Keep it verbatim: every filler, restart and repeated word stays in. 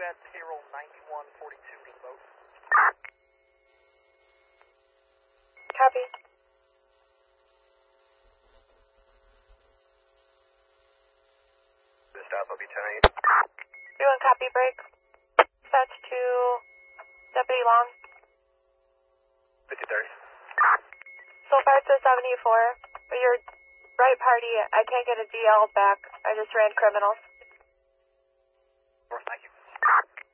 at payroll ninety-one forty-two to the boat. Copy. This stop will be ten eight. Doing copy break. Dispatch to Deputy Long. fifty thirty. So far it's a seventy-four, but your right party, I can't get a D L back. I just ran criminals. Thank you.